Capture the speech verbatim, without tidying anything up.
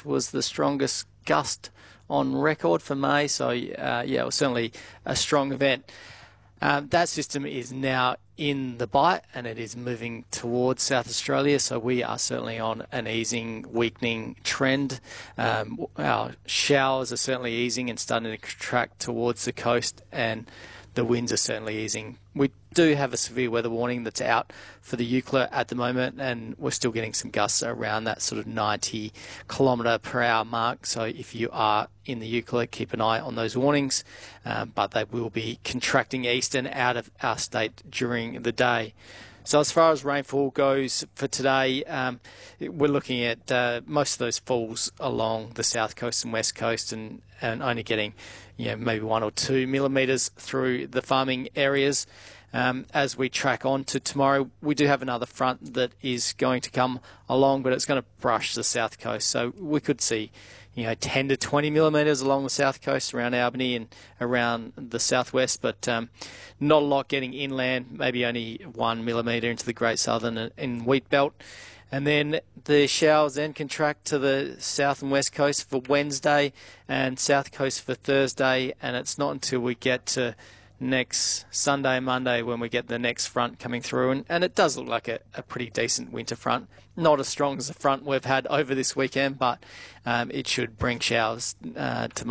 which was the strongest gust on record for May. So, uh, yeah, it was certainly a strong event. Um, that system is now in the Bight and it is moving towards South Australia, so we are certainly on an easing, weakening trend. Um, our showers are certainly easing and starting to contract towards the coast, and the winds are certainly easing. We do have a severe weather warning that's out for the Eucla at the moment, and we're still getting some gusts around that sort of ninety kilometre per hour mark. So if you are in the Eucla, keep an eye on those warnings, um, but they will be contracting east and out of our state during the day. So as far as rainfall goes for today, um, we're looking at uh, most of those falls along the south coast and west coast, and, and only getting, you know, maybe one or two millimetres through the farming areas. Um, as we track on to tomorrow, we do have another front that is going to come along, but it's going to brush the south coast. So we could see, you know, ten to twenty millimetres along the south coast around Albany and around the southwest, but um, not a lot getting inland, maybe only one millimetre into the Great Southern and Wheat Belt. And then the showers then contract to the south and west coast for Wednesday and south coast for Thursday, and it's not until we get to next Sunday, Monday, when we get the next front coming through. And, and it does look like a, a pretty decent winter front. Not as strong as the front we've had over this weekend, but um, it should bring showers uh, to most